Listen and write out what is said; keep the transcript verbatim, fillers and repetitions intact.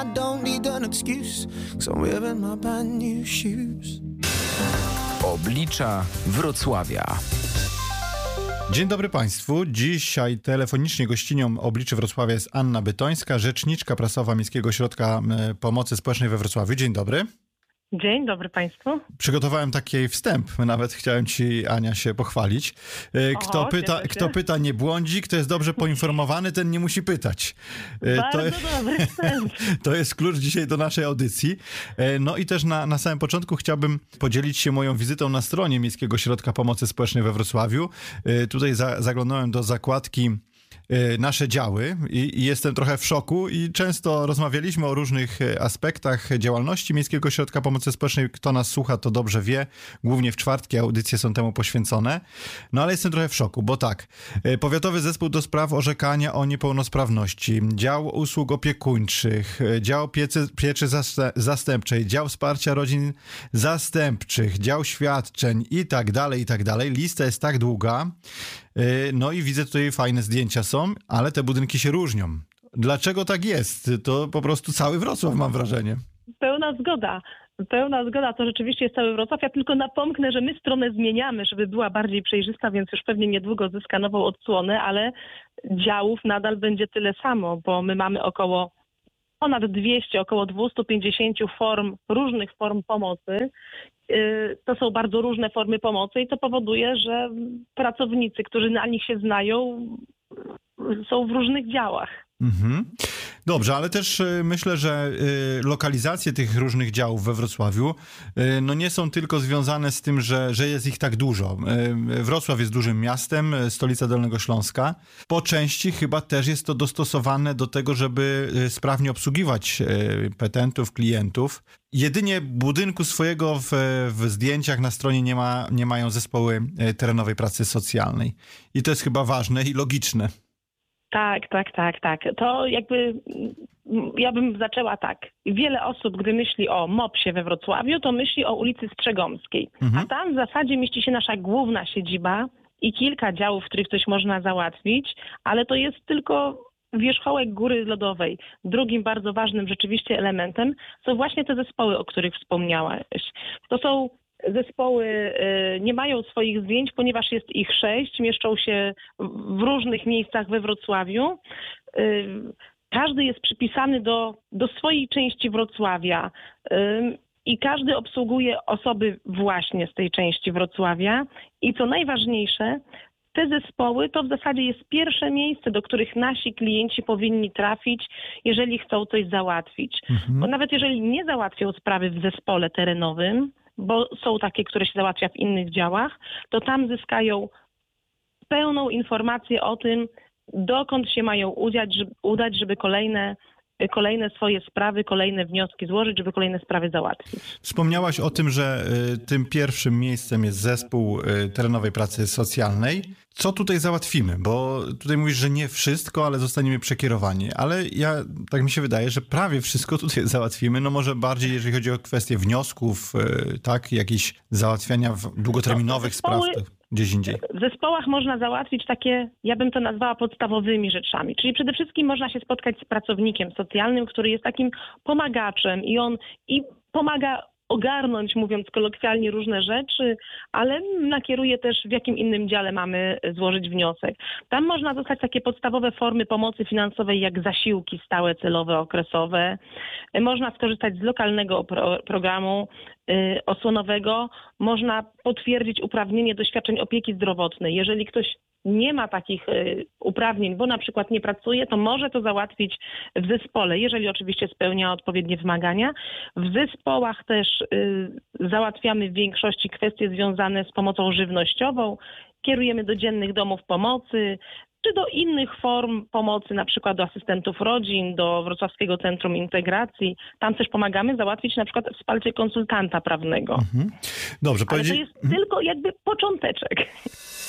I don't need an excuse, 'cause I'm wearing my brand new shoes. Oblicza Wrocławia. Dzień dobry Państwu. Dzisiaj telefonicznie gościnią Obliczy Wrocławia jest Anna Bytońska, rzeczniczka prasowa Miejskiego Ośrodka Pomocy Społecznej we Wrocławiu. Dzień dobry. Dzień dobry Państwu. Przygotowałem taki wstęp, nawet chciałem Ci, Ania, się pochwalić. Kto, Oho, pyta, kto pyta, nie błądzi, kto jest dobrze poinformowany, ten nie musi pytać. Bardzo to jest, dobry wstęp. To jest klucz dzisiaj do naszej audycji. No i też na, na samym początku chciałbym podzielić się moją wizytą na stronie Miejskiego Ośrodka Pomocy Społecznej we Wrocławiu. Tutaj za, zaglądałem do zakładki nasze działy i, i jestem trochę w szoku i często rozmawialiśmy o różnych aspektach działalności Miejskiego Ośrodka Pomocy Społecznej. Kto nas słucha, to dobrze wie. Głównie w czwartki audycje są temu poświęcone. No ale jestem trochę w szoku, bo tak, Powiatowy Zespół do Spraw Orzekania o Niepełnosprawności, Dział Usług Opiekuńczych, Dział Piecy, Pieczy Zastępczej, Dział Wsparcia Rodzin Zastępczych, Dział Świadczeń i tak dalej, i tak dalej. Lista jest tak długa. No i widzę tutaj fajne zdjęcia są, ale te budynki się różnią. Dlaczego tak jest? To po prostu cały Wrocław, mam wrażenie. Pełna zgoda. Pełna zgoda, to rzeczywiście jest cały Wrocław. Ja tylko napomknę, że my stronę zmieniamy, żeby była bardziej przejrzysta, więc już pewnie niedługo zyska nową odsłonę, ale działów nadal będzie tyle samo, bo my mamy około ponad dwieście, około dwieście pięćdziesiąt form, różnych form pomocy. To są bardzo różne formy pomocy i to powoduje, że pracownicy, którzy na nich się znają, są w różnych działach. Mhm. Dobrze, ale też myślę, że lokalizacje tych różnych działów we Wrocławiu no nie są tylko związane z tym, że, że jest ich tak dużo. Wrocław jest dużym miastem, stolica Dolnego Śląska. Po części chyba też jest to dostosowane do tego, żeby sprawnie obsługiwać petentów, klientów. Jedynie budynku swojego w, w zdjęciach na stronie nie, ma, nie mają zespoły terenowej pracy socjalnej. I to jest chyba ważne i logiczne. Tak, tak, tak, tak. To jakby ja bym zaczęła tak. Wiele osób, gdy myśli o mopsie we Wrocławiu, to myśli o ulicy Strzegomskiej. Mhm. A tam w zasadzie mieści się nasza główna siedziba i kilka działów, w których coś można załatwić, ale to jest tylko wierzchołek góry lodowej. Drugim bardzo ważnym rzeczywiście elementem są właśnie te zespoły, o których wspomniałaś. To są zespoły, nie mają swoich zdjęć, ponieważ jest ich sześć, mieszczą się w różnych miejscach we Wrocławiu. Każdy jest przypisany do, do swojej części Wrocławia i każdy obsługuje osoby właśnie z tej części Wrocławia. I co najważniejsze, te zespoły to w zasadzie jest pierwsze miejsce, do których nasi klienci powinni trafić, jeżeli chcą coś załatwić. Mhm. Bo nawet jeżeli nie załatwią sprawy w zespole terenowym, bo są takie, które się załatwia w innych działach, to tam zyskają pełną informację o tym, dokąd się mają udać, żeby, udać, żeby kolejne, kolejne swoje sprawy, kolejne wnioski złożyć, żeby kolejne sprawy załatwić. Wspomniałaś o tym, że y, tym pierwszym miejscem jest zespół y, terenowej pracy socjalnej. Co tutaj załatwimy? Bo tutaj mówisz, że nie wszystko, ale zostaniemy przekierowani. Ale ja, tak mi się wydaje, że prawie wszystko tutaj załatwimy. No może bardziej, jeżeli chodzi o kwestie wniosków, y, tak, jakieś załatwiania w długoterminowych spraw gdzieś indziej. W zespołach można załatwić takie, ja bym to nazwała podstawowymi rzeczami. Czyli przede wszystkim można się spotkać z pracownikiem socjalnym, który jest takim pomagaczem i on i pomaga ogarnąć, mówiąc kolokwialnie, różne rzeczy, ale nakieruje też, w jakim innym dziale mamy złożyć wniosek. Tam można dostać takie podstawowe formy pomocy finansowej, jak zasiłki stałe, celowe, okresowe. Można skorzystać z lokalnego pro- programu y, osłonowego. Można potwierdzić uprawnienie do świadczeń opieki zdrowotnej. Jeżeli ktoś nie ma takich y, uprawnień, bo na przykład nie pracuje, to może to załatwić w zespole, jeżeli oczywiście spełnia odpowiednie wymagania. W zespołach też y, załatwiamy w większości kwestie związane z pomocą żywnościową. Kierujemy do dziennych domów pomocy, czy do innych form pomocy, na przykład do asystentów rodzin, do Wrocławskiego Centrum Integracji. Tam też pomagamy załatwić na przykład wsparcie konsultanta prawnego. Mhm. Dobrze, Ale powiedzi... to jest mhm. tylko jakby począteczek.